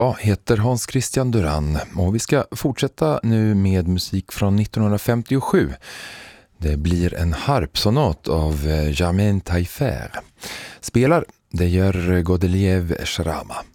Jag heter Hans Christian Duran och vi ska fortsätta nu med musik från 1957. Det blir en harpsonat av Germain Taillefer. Spelar, det gör Godelieve Shrama.